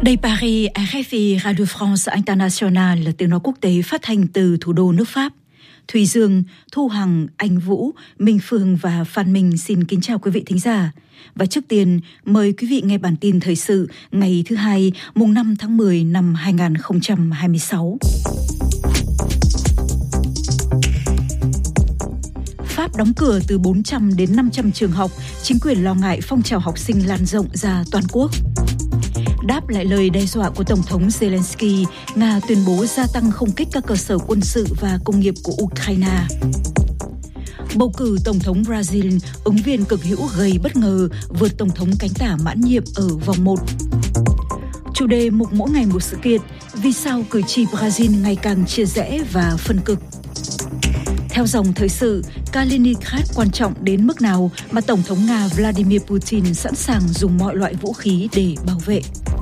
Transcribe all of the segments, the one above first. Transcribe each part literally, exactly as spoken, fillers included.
Đây Paris, rờ ép i Radio France International, tiếng nói quốc tế phát thanh từ thủ đô nước Pháp. Thùy Dương, Thu Hằng, Anh Vũ, Minh Phương và Phan Minh xin kính chào quý vị thính giả. Và trước tiên, mời quý vị nghe bản tin thời sự ngày thứ hai, mùng năm tháng mười năm hai nghìn không trăm hai mươi sáu. Pháp đóng cửa từ bốn trăm đến năm trăm trường học, chính quyền lo ngại phong trào học sinh lan rộng ra toàn quốc. Đáp lại lời đe dọa của Tổng thống Zelensky, Nga tuyên bố gia tăng không kích các cơ sở quân sự và công nghiệp của Ukraine. Bầu cử Tổng thống Brazil, ứng viên cực hữu gây bất ngờ vượt Tổng thống cánh tả mãn nhiệm ở vòng một. Chủ đề mục mỗi ngày một sự kiện, vì sao cử tri Brazil ngày càng chia rẽ và phân cực. Theo dòng thời sự, Kaliningrad quan trọng đến mức nào mà Tổng thống Nga Vladimir Putin sẵn sàng dùng mọi loại vũ khí để bảo vệ.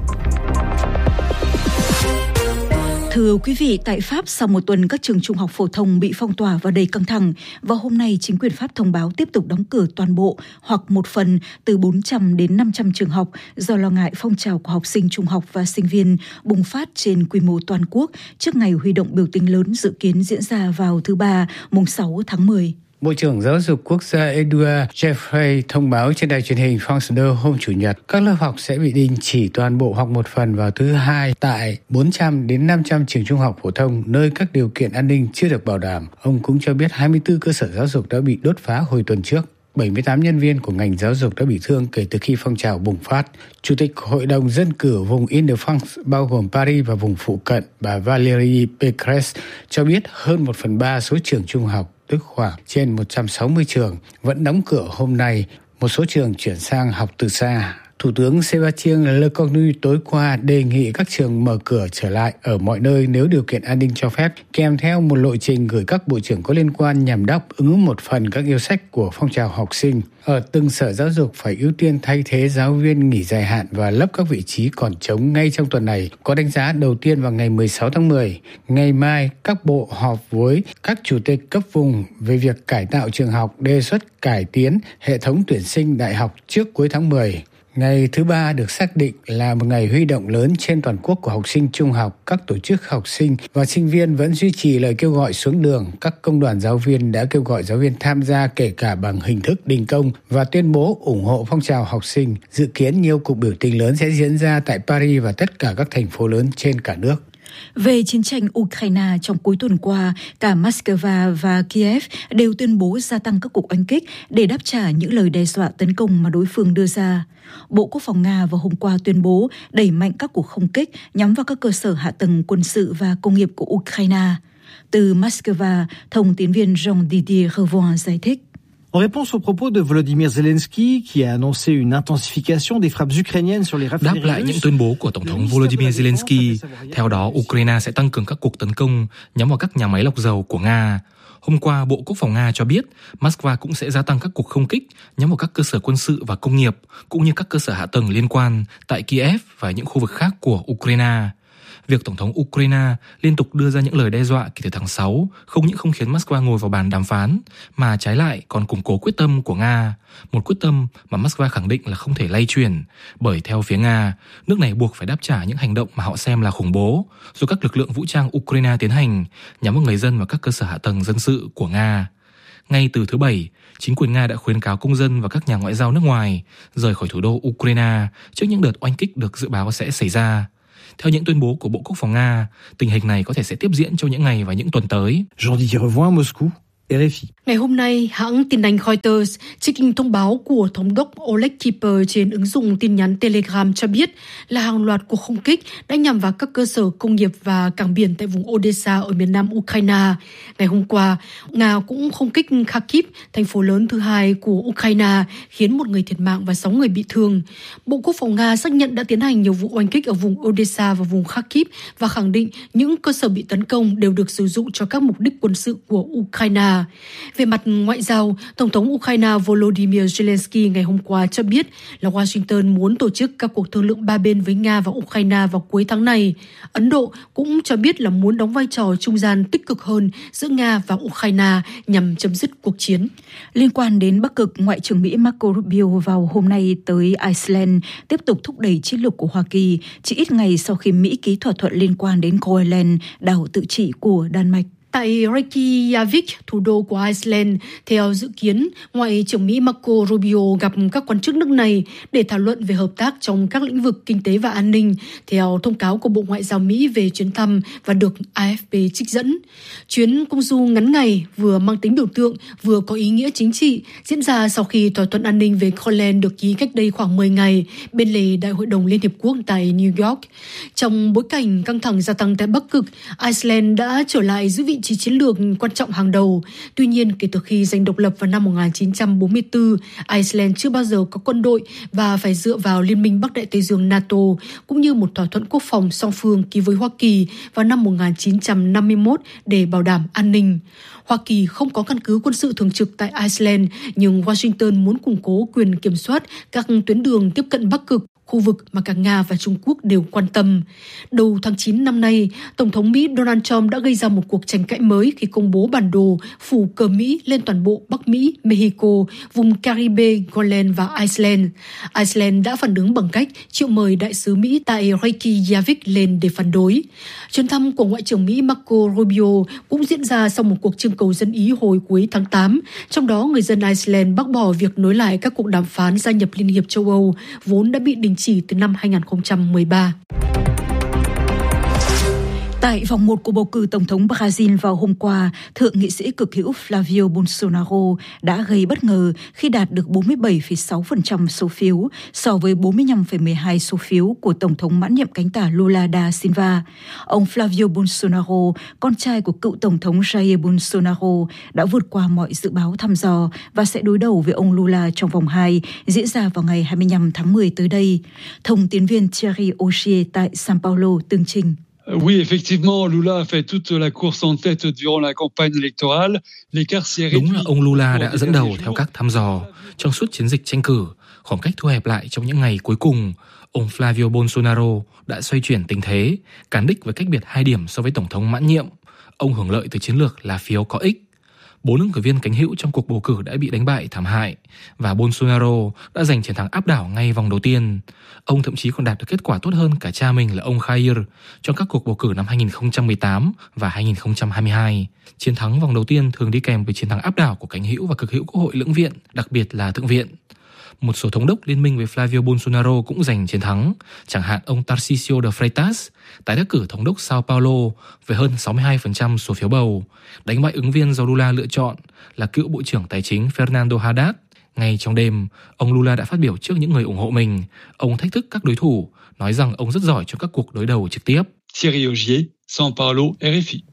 Thưa quý vị, tại Pháp, sau một tuần các trường trung học phổ thông bị phong tỏa và đầy căng thẳng, và hôm nay chính quyền Pháp thông báo tiếp tục đóng cửa toàn bộ hoặc một phần từ bốn trăm đến năm trăm trường học do lo ngại phong trào của học sinh trung học và sinh viên bùng phát trên quy mô toàn quốc trước ngày huy động biểu tình lớn dự kiến diễn ra vào thứ Ba, mùng sáu tháng mười. Bộ trưởng Giáo dục Quốc gia Edouard Jeffrey thông báo trên đài truyền hình France hai hôm Chủ nhật các lớp học sẽ bị đình chỉ toàn bộ hoặc một phần vào thứ Hai tại bốn trăm đến năm trăm trường trung học phổ thông nơi các điều kiện an ninh chưa được bảo đảm. Ông cũng cho biết hai mươi tư cơ sở giáo dục đã bị đốt phá hồi tuần trước. bảy mươi tám nhân viên của ngành giáo dục đã bị thương kể từ khi phong trào bùng phát. Chủ tịch Hội đồng Dân cử vùng Île-de-France bao gồm Paris và vùng phụ cận, bà Valérie Pécresse cho biết hơn một phần ba số trường trung học, tức khoảng trên một trăm sáu mươi trường, vẫn đóng cửa hôm nay. Một số trường chuyển sang học từ xa. Thủ tướng Sébastien Lecornu tối qua đề nghị các trường mở cửa trở lại ở mọi nơi nếu điều kiện an ninh cho phép, kèm theo một lộ trình gửi các bộ trưởng có liên quan nhằm đáp ứng một phần các yêu sách của phong trào học sinh. Ở từng sở giáo dục phải ưu tiên thay thế giáo viên nghỉ dài hạn và lấp các vị trí còn trống ngay trong tuần này. Có đánh giá đầu tiên vào ngày mười sáu tháng mười. Ngày mai, các bộ họp với các chủ tịch cấp vùng về việc cải tạo trường học, đề xuất cải tiến hệ thống tuyển sinh đại học trước cuối tháng mười. Ngày thứ Ba được xác định là một ngày huy động lớn trên toàn quốc của học sinh trung học. Các tổ chức học sinh và sinh viên vẫn duy trì lời kêu gọi xuống đường. Các công đoàn giáo viên đã kêu gọi giáo viên tham gia kể cả bằng hình thức đình công và tuyên bố ủng hộ phong trào học sinh. Dự kiến nhiều cuộc biểu tình lớn sẽ diễn ra tại Paris và tất cả các thành phố lớn trên cả nước. Về chiến tranh Ukraine, trong cuối tuần qua, cả Moscow và Kiev đều tuyên bố gia tăng các cuộc oanh kích để đáp trả những lời đe dọa tấn công mà đối phương đưa ra. Bộ Quốc phòng Nga vào hôm qua tuyên bố đẩy mạnh các cuộc không kích nhắm vào các cơ sở hạ tầng quân sự và công nghiệp của Ukraine. Từ Moscow, thông tín viên Jean-Didier Revon giải thích. En réponse aux propos de Volodymyr Zelensky, qui a annoncé une intensification des frappes ukrainiennes sur les raffineries russes. Đáp lại những tuyên bố của Tổng thống Volodymyr Zelensky, theo đó Ukraine sẽ tăng cường các cuộc tấn công nhắm vào các nhà máy lọc dầu của Nga. Hôm qua, Bộ Quốc phòng Nga cho biết Moscow cũng sẽ gia tăng các cuộc không kích nhắm vào các cơ sở quân sự và công nghiệp, cũng như các cơ sở hạ tầng liên quan tại Kiev và những khu vực khác của Ukraine. Việc Tổng thống Ukraine liên tục đưa ra những lời đe dọa kể từ tháng sáu không những không khiến Moscow ngồi vào bàn đàm phán, mà trái lại còn củng cố quyết tâm của Nga, một quyết tâm mà Moscow khẳng định là không thể lay chuyển, bởi theo phía Nga, nước này buộc phải đáp trả những hành động mà họ xem là khủng bố do các lực lượng vũ trang Ukraine tiến hành nhắm vào người dân và các cơ sở hạ tầng dân sự của Nga. Ngay từ thứ Bảy, chính quyền Nga đã khuyến cáo công dân và các nhà ngoại giao nước ngoài rời khỏi thủ đô Ukraine trước những đợt oanh kích được dự báo sẽ xảy ra. Theo những tuyên bố của Bộ Quốc phòng Nga, tình hình này có thể sẽ tiếp diễn trong những ngày và những tuần tới. Jean-Didier Revon, Moscou, rờ ép i. Ngày hôm nay, hãng tin Anh Reuters trích引thông báo của Thống đốc Oleg Kiper trên ứng dụng tin nhắn Telegram cho biết là hàng loạt cuộc không kích đã nhằm vào các cơ sở công nghiệp và cảng biển tại vùng Odessa ở miền nam Ukraine. Ngày hôm qua, Nga cũng không kích Kharkiv, thành phố lớn thứ hai của Ukraine, khiến một người thiệt mạng và sáu người bị thương. Bộ Quốc phòng Nga xác nhận đã tiến hành nhiều vụ oanh kích ở vùng Odessa và vùng Kharkiv và khẳng định những cơ sở bị tấn công đều được sử dụng cho các mục đích quân sự của Ukraine. Nga. Về mặt ngoại giao, Tổng thống Ukraine Volodymyr Zelensky ngày hôm qua cho biết là Washington muốn tổ chức các cuộc thương lượng ba bên với Nga và Ukraine vào cuối tháng này. Ấn Độ cũng cho biết là muốn đóng vai trò trung gian tích cực hơn giữa Nga và Ukraine nhằm chấm dứt cuộc chiến. Liên quan đến Bắc Cực, Ngoại trưởng Mỹ Marco Rubio vào hôm nay tới Iceland tiếp tục thúc đẩy chiến lược của Hoa Kỳ, chỉ ít ngày sau khi Mỹ ký thỏa thuận liên quan đến Greenland, đảo tự trị của Đan Mạch. Tại Reykjavik, thủ đô của Iceland, theo dự kiến, Ngoại trưởng Mỹ Marco Rubio gặp các quan chức nước này để thảo luận về hợp tác trong các lĩnh vực kinh tế và an ninh, theo thông cáo của Bộ Ngoại giao Mỹ về chuyến thăm và được a ép pê trích dẫn. Chuyến công du ngắn ngày vừa mang tính biểu tượng, vừa có ý nghĩa chính trị, diễn ra sau khi thỏa thuận an ninh về Greenland được ký cách đây khoảng mười ngày bên lề Đại hội đồng Liên Hiệp Quốc tại New York. Trong bối cảnh căng thẳng gia tăng tại Bắc Cực, Iceland đã trở lại giữ vị trí chiến lược quan trọng hàng đầu. Tuy nhiên, kể từ khi giành độc lập vào năm một nghìn chín trăm bốn mươi tư, Iceland chưa bao giờ có quân đội và phải dựa vào Liên minh Bắc Đại Tây Dương NATO, cũng như một thỏa thuận quốc phòng song phương ký với Hoa Kỳ vào năm một nghìn chín trăm năm mươi mốt để bảo đảm an ninh. Hoa Kỳ không có căn cứ quân sự thường trực tại Iceland, nhưng Washington muốn củng cố quyền kiểm soát các tuyến đường tiếp cận Bắc Cực, khu vực mà cả Nga và Trung Quốc đều quan tâm. Đầu tháng chín năm nay, Tổng thống Mỹ Donald Trump đã gây ra một cuộc tranh cãi mới khi công bố bản đồ phủ cờ Mỹ lên toàn bộ Bắc Mỹ, Mexico, vùng Caribe, Greenland và Iceland. Iceland đã phản ứng bằng cách triệu mời đại sứ Mỹ tại Reykjavik lên để phản đối. Chuyến thăm của Ngoại trưởng Mỹ Marco Rubio cũng diễn ra sau một cuộc trưng cầu dân Ý hồi cuối tháng tám, trong đó người dân Iceland bác bỏ việc nối lại các cuộc đàm phán gia nhập Liên hiệp châu Âu, vốn đã bị đình chỉ từ năm hai nghìn không trăm mười ba. Tại vòng một của bầu cử Tổng thống Brazil vào hôm qua, Thượng nghị sĩ cực hữu Flavio Bolsonaro đã gây bất ngờ khi đạt được bốn mươi bảy phẩy sáu phần trăm số phiếu so với bốn mươi lăm phẩy mười hai số phiếu của Tổng thống mãn nhiệm cánh tả Lula da Silva. Ông Flavio Bolsonaro, con trai của cựu Tổng thống Jair Bolsonaro, đã vượt qua mọi dự báo thăm dò và sẽ đối đầu với ông Lula trong vòng hai diễn ra vào ngày hai mươi lăm tháng mười tới đây. Thông tín viên Thierry Augier tại São Paulo tường trình. Oui, effectivement, Lula a fait toute la course en tête durant la campagne électorale. L'écart s'est réduit. Đúng là ông Lula đã dẫn đầu theo các thăm dò trong suốt chiến dịch tranh cử, khoảng cách thu hẹp lại trong những ngày cuối cùng. Ông Flavio Bolsonaro đã xoay chuyển tình thế, cán đích với cách biệt hai điểm so với tổng thống mãn nhiệm. Ông hưởng lợi từ chiến lược là phiếu có ích. Bốn ứng cử viên cánh hữu trong cuộc bầu cử đã bị đánh bại thảm hại và Bolsonaro đã giành chiến thắng áp đảo ngay vòng đầu tiên. Ông thậm chí còn đạt được kết quả tốt hơn cả cha mình là ông Jair trong các cuộc bầu cử năm hai nghìn không trăm mười tám và hai nghìn không trăm hai mươi hai. Chiến thắng vòng đầu tiên thường đi kèm với chiến thắng áp đảo của cánh hữu và cực hữu Quốc hội lưỡng viện, đặc biệt là Thượng viện. Một số thống đốc liên minh với Flavio Bolsonaro cũng giành chiến thắng, chẳng hạn ông Tarcísio de Freitas, tái đắc cử thống đốc São Paulo với hơn sáu mươi hai phần trăm số phiếu bầu, đánh bại ứng viên do Lula lựa chọn là cựu Bộ trưởng Tài chính Fernando Haddad. Ngay trong đêm, ông Lula đã phát biểu trước những người ủng hộ mình. Ông thách thức các đối thủ, nói rằng ông rất giỏi trong các cuộc đối đầu trực tiếp. Thierry Augier, São Paulo, rờ ép i.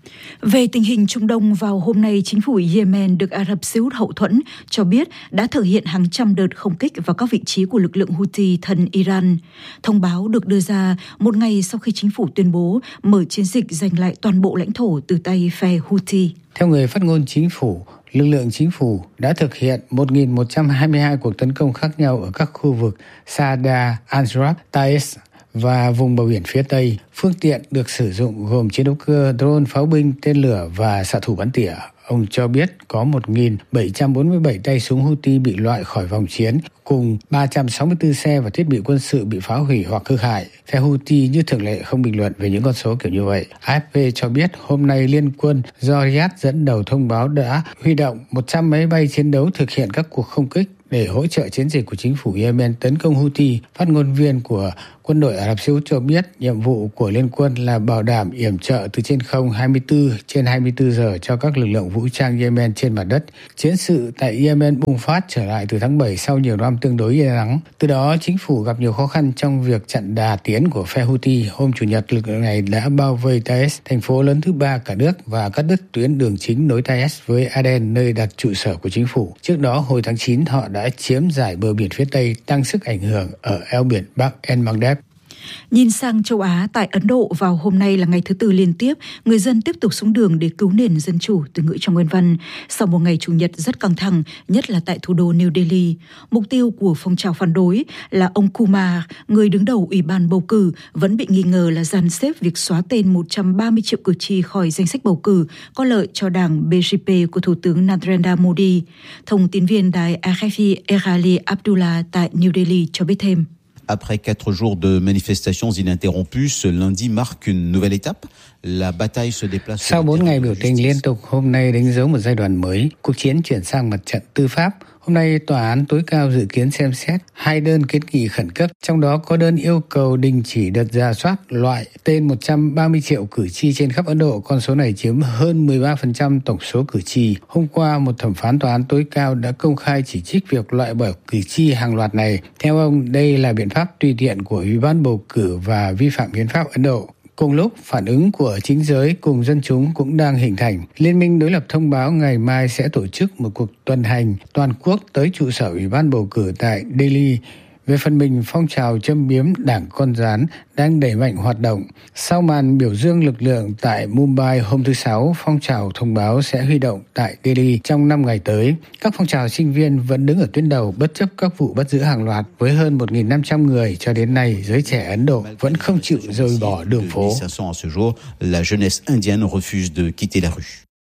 Về tình hình Trung Đông, vào hôm nay, chính phủ Yemen được Ả Rập Xê Út hậu thuẫn cho biết đã thực hiện hàng trăm đợt không kích vào các vị trí của lực lượng Houthi thân Iran. Thông báo được đưa ra một ngày sau khi chính phủ tuyên bố mở chiến dịch giành lại toàn bộ lãnh thổ từ tay phe Houthi. Theo người phát ngôn chính phủ, lực lượng chính phủ đã thực hiện một nghìn một trăm hai mươi hai cuộc tấn công khác nhau ở các khu vực Saada, Anrab, Taiz và vùng bờ biển phía Tây. Phương tiện được sử dụng gồm chiến đấu cơ, drone, pháo binh, tên lửa và xạ thủ bắn tỉa. Ông cho biết có một nghìn bảy trăm bốn mươi bảy tay súng Houthi bị loại khỏi vòng chiến, cùng ba trăm sáu mươi tư xe và thiết bị quân sự bị phá hủy hoặc hư hại. Phe Houthi như thường lệ không bình luận về những con số kiểu như vậy. a ép pê cho biết hôm nay Liên quân do Riyadh dẫn đầu thông báo đã huy động một trăm máy bay chiến đấu thực hiện các cuộc không kích để hỗ trợ chiến dịch của chính phủ Yemen tấn công Houthi. Phát ngôn viên của quân đội Ả Rập Xê Út cho biết nhiệm vụ của Liên quân là bảo đảm yểm trợ từ trên không hai mươi tư trên hai mươi tư giờ cho các lực lượng vũ trang Yemen trên mặt đất. Chiến sự tại Yemen bùng phát trở lại từ tháng bảy sau nhiều năm tương đối yên lắng. Từ đó, chính phủ gặp nhiều khó khăn trong việc chặn đà tiến của phe Houthi. Hôm Chủ nhật, lực lượng này đã bao vây Taiz, thành phố lớn thứ ba cả nước, và cắt đứt tuyến đường chính nối Taiz với Aden, nơi đặt trụ sở của chính phủ. Trước đó, hồi tháng chín, họ đã chiếm giải bờ biển phía Tây, tăng sức ảnh hưởng ở eo biển Bab el Mandeb. Nhìn sang châu Á, tại Ấn Độ vào hôm nay là ngày thứ tư liên tiếp, người dân tiếp tục xuống đường để cứu nền dân chủ, từ ngữ trong nguyên văn. Sau một ngày Chủ nhật rất căng thẳng, nhất là tại thủ đô New Delhi, mục tiêu của phong trào phản đối là ông Kumar, người đứng đầu Ủy ban bầu cử, vẫn bị nghi ngờ là dàn xếp việc xóa tên một trăm ba mươi triệu cử tri khỏi danh sách bầu cử, có lợi cho đảng B J P của Thủ tướng Narendra Modi. Thông tin viên đài Arafi Erali Abdullah tại New Delhi cho biết thêm. Après quatre jours de manifestations ininterrompues, ce lundi marque une nouvelle étape. La bataille se déplace. Sau bốn ngày biểu tình liên tục, hôm nay đánh dấu một giai đoạn mới. Cuộc chiến chuyển sang mặt trận tư pháp. Hôm nay, Tòa án tối cao dự kiến xem xét hai đơn kiến nghị khẩn cấp, trong đó có đơn yêu cầu đình chỉ đợt rà soát loại tên một trăm ba mươi triệu cử tri trên khắp Ấn Độ. Con số này chiếm hơn mười ba phần trăm tổng số cử tri. Hôm qua, một thẩm phán Tòa án tối cao đã công khai chỉ trích việc loại bỏ cử tri hàng loạt này. Theo ông, đây là biện pháp tùy tiện của Ủy ban bầu cử và vi phạm hiến pháp Ấn Độ. Cùng lúc, phản ứng của chính giới cùng dân chúng cũng đang hình thành. Liên minh đối lập thông báo ngày mai sẽ tổ chức một cuộc tuần hành toàn quốc tới trụ sở Ủy ban bầu cử tại Delhi. Về phần mình, phong trào châm biếm đảng con rán đang đẩy mạnh hoạt động. Sau màn biểu dương lực lượng tại Mumbai hôm thứ Sáu, phong trào thông báo sẽ huy động tại Delhi trong năm ngày tới. Các phong trào sinh viên vẫn đứng ở tuyến đầu bất chấp các vụ bắt giữ hàng loạt. Với hơn một nghìn năm trăm người cho đến nay, giới trẻ Ấn Độ vẫn không chịu rời bỏ đường phố. La jeunesse indienne refuse de quitter la rue.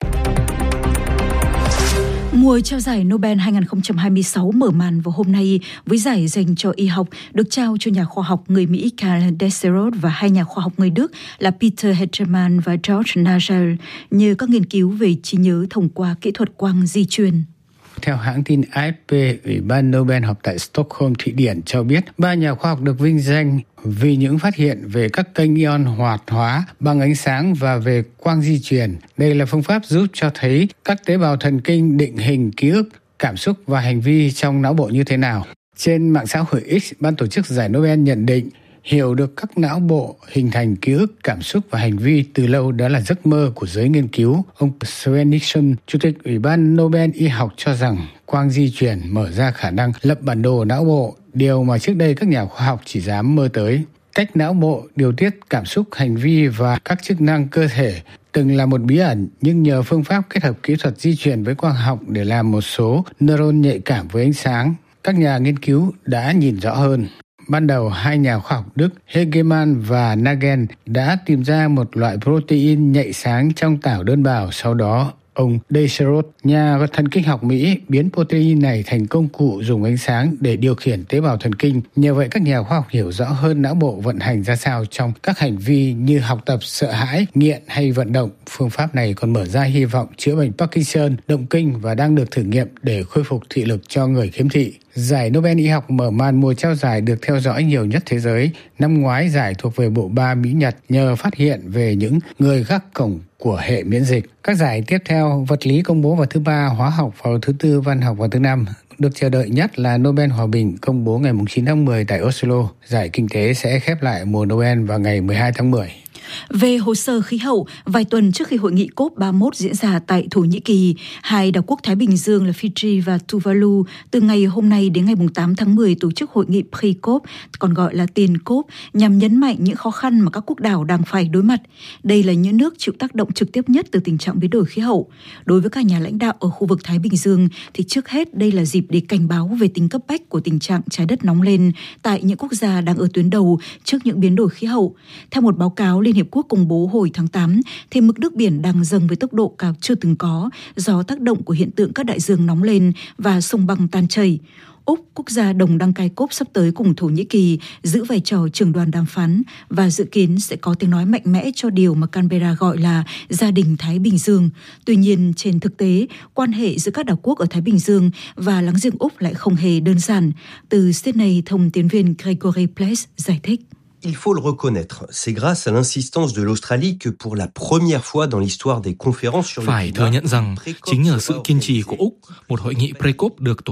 Mùa trao giải Nobel hai không hai sáu mở màn vào hôm nay với giải dành cho y học được trao cho nhà khoa học người Mỹ Karl Desserot và hai nhà khoa học người Đức là Peter Hetermann và George Nagel nhờ các nghiên cứu về trí nhớ thông qua kỹ thuật quang di truyền. Theo hãng tin A F P, Ủy ban Nobel họp tại Stockholm, Thụy Điển cho biết ba nhà khoa học được vinh danh vì những phát hiện về các kênh ion hoạt hóa bằng ánh sáng và về quang di truyền. Đây là phương pháp giúp cho thấy các tế bào thần kinh định hình ký ức, cảm xúc và hành vi trong não bộ như thế nào. Trên mạng xã hội X, ban tổ chức giải Nobel nhận định hiểu được các não bộ hình thành ký ức, cảm xúc và hành vi từ lâu đã là giấc mơ của giới nghiên cứu. Ông Sven Nixon, Chủ tịch Ủy ban Nobel y học cho rằng quang di truyền mở ra khả năng lập bản đồ não bộ, điều mà trước đây các nhà khoa học chỉ dám mơ tới. Cách não bộ điều tiết cảm xúc, hành vi và các chức năng cơ thể từng là một bí ẩn, nhưng nhờ phương pháp kết hợp kỹ thuật di truyền với quang học để làm một số neuron nhạy cảm với ánh sáng, các nhà nghiên cứu đã nhìn rõ hơn. Ban đầu, hai nhà khoa học Đức Hegemann và Nagel đã tìm ra một loại protein nhạy sáng trong tảo đơn bào. Sau đó, ông Desserot, nhà thần kinh học Mỹ, biến protein này thành công cụ dùng ánh sáng để điều khiển tế bào thần kinh. Nhờ vậy, các nhà khoa học hiểu rõ hơn não bộ vận hành ra sao trong các hành vi như học tập, sợ hãi, nghiện hay vận động. Phương pháp này còn mở ra hy vọng chữa bệnh Parkinson, động kinh và đang được thử nghiệm để khôi phục thị lực cho người khiếm thị. Giải Nobel y học mở màn mùa trao giải được theo dõi nhiều nhất thế giới. Năm ngoái, giải thuộc về bộ ba Mỹ-Nhật nhờ phát hiện về những người gác cổng của hệ miễn dịch. Các giải tiếp theo, vật lý công bố vào thứ ba, hóa học vào thứ tư, văn học vào thứ năm. Được chờ đợi nhất là Nobel Hòa bình công bố ngày chín tháng mười tại Oslo. Giải kinh tế sẽ khép lại mùa Nobel vào ngày mười hai tháng mười. Về hồ sơ khí hậu, vài tuần trước khi hội nghị cốp ba mươi mốt diễn ra tại Thổ Nhĩ Kỳ, hai đảo quốc Thái Bình Dương là Fiji và Tuvalu từ ngày hôm nay đến ngày tám tháng mười tổ chức hội nghị pre-cốp, còn gọi là tiền cốp, nhằm nhấn mạnh những khó khăn mà các quốc đảo đang phải đối mặt. Đây là những nước chịu tác động trực tiếp nhất từ tình trạng biến đổi khí hậu. Đối với các nhà lãnh đạo ở khu vực Thái Bình Dương, thì trước hết đây là dịp để cảnh báo về tính cấp bách của tình trạng trái đất nóng lên tại những quốc gia đang ở tuyến đầu trước những biến đổi khí hậu. Theo một báo cáo Liên Hiệp Quốc công bố hồi tháng tám, thì mực nước biển đang dâng với tốc độ cao chưa từng có do tác động của hiện tượng các đại dương nóng lên và sông băng tan chảy. Úc, quốc gia đồng đăng cai cốp sắp tới cùng Thổ Nhĩ Kỳ, giữ vai trò trưởng đoàn đàm phán và dự kiến sẽ có tiếng nói mạnh mẽ cho điều mà Canberra gọi là gia đình Thái Bình Dương. Tuy nhiên, trên thực tế, quan hệ giữa các đảo quốc ở Thái Bình Dương và láng giềng Úc lại không hề đơn giản. Từ Sydney, thông tín viên Gregory Place giải thích. Il faut le reconnaître, c'est grâce à l'insistance de l'Australie que pour la première fois dans l'histoire des conférences sur le Phải thừa nhận rằng, chính nhờ sự kiên trì của Úc, một hội nghị pre-cốp được tổ chức,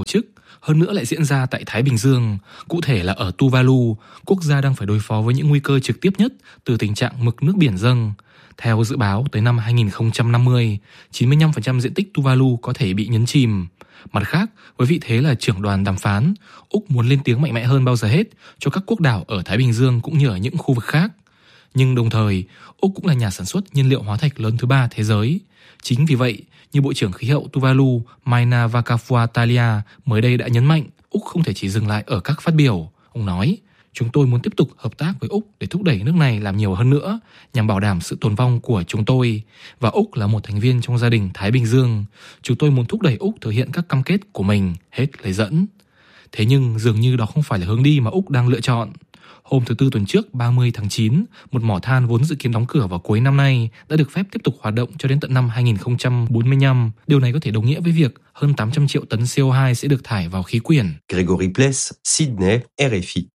hơn nữa lại diễn ra tại Thái Bình Dương, cụ thể là ở Tuvalu, quốc gia đang phải đối phó với những nguy cơ trực tiếp nhất từ tình trạng mực nước biển dâng. Theo dự báo, tới năm hai không năm mươi, chín mươi lăm phần trăm diện tích Tuvalu có thể bị nhấn chìm. Mặt khác, với vị thế là trưởng đoàn đàm phán, Úc muốn lên tiếng mạnh mẽ hơn bao giờ hết cho các quốc đảo ở Thái Bình Dương cũng như ở những khu vực khác. Nhưng đồng thời, Úc cũng là nhà sản xuất nhiên liệu hóa thạch lớn thứ ba thế giới. Chính vì vậy, như Bộ trưởng khí hậu Tuvalu Maina Vakafuatalia mới đây đã nhấn mạnh, Úc không thể chỉ dừng lại ở các phát biểu. Ông nói, chúng tôi muốn tiếp tục hợp tác với Úc để thúc đẩy nước này làm nhiều hơn nữa nhằm bảo đảm sự tồn vong của chúng tôi. Và Úc là một thành viên trong gia đình Thái Bình Dương. Chúng tôi muốn thúc đẩy Úc thực hiện các cam kết của mình, hết lời dẫn. Thế nhưng dường như đó không phải là hướng đi mà Úc đang lựa chọn. Hôm thứ Tư tuần trước, ba mươi tháng chín, một mỏ than vốn dự kiến đóng cửa vào cuối năm nay đã được phép tiếp tục hoạt động cho đến tận năm hai không bốn mươi lăm. Điều này có thể đồng nghĩa với việc hơn tám trăm triệu tấn xê o hai sẽ được thải vào khí quyển. Gregory Pless, Sydney, rờ ép i.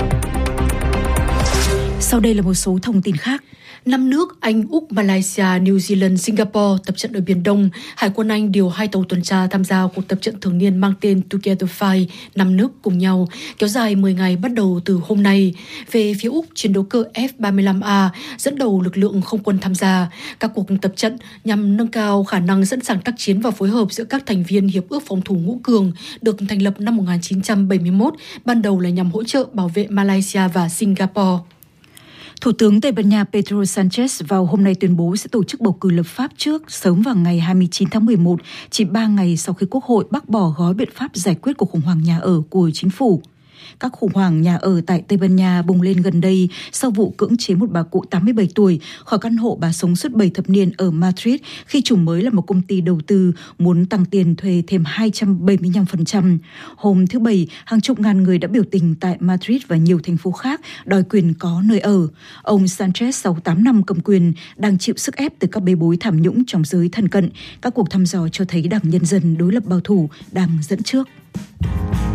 Sau đây là một số thông tin khác. Năm nước Anh, Úc, Malaysia, New Zealand, Singapore tập trận ở Biển Đông. Hải quân Anh điều hai tàu tuần tra tham gia cuộc tập trận thường niên mang tên Together Five, năm nước cùng nhau, kéo dài mười ngày bắt đầu từ hôm nay. Về phía Úc, chiến đấu cơ F ba mươi lăm A dẫn đầu lực lượng không quân tham gia. Các cuộc tập trận nhằm nâng cao khả năng sẵn sàng tác chiến và phối hợp giữa các thành viên Hiệp ước Phòng thủ Ngũ Cường được thành lập năm một nghìn chín trăm bảy mươi mốt, ban đầu là nhằm hỗ trợ bảo vệ Malaysia và Singapore. Thủ tướng Tây Ban Nha Pedro Sanchez vào hôm nay tuyên bố sẽ tổ chức bầu cử lập pháp trước sớm vào ngày hai mươi chín tháng mười một, chỉ ba ngày sau khi Quốc hội bác bỏ gói biện pháp giải quyết cuộc khủng hoảng nhà ở của chính phủ. Các khủng hoảng nhà ở tại Tây Ban Nha bùng lên gần đây sau vụ cưỡng chế một bà cụ tám mươi bảy tuổi khỏi căn hộ bà sống suốt bảy thập niên ở Madrid khi chủ mới là một công ty đầu tư muốn tăng tiền thuê thêm hai trăm bảy mươi lăm phần trăm. Hôm thứ Bảy, hàng chục ngàn người đã biểu tình tại Madrid và nhiều thành phố khác đòi quyền có nơi ở. Ông Sanchez sau tám năm cầm quyền đang chịu sức ép từ các bê bối tham nhũng trong giới thân cận. Các cuộc thăm dò cho thấy Đảng Nhân dân đối lập bảo thủ đang dẫn trước.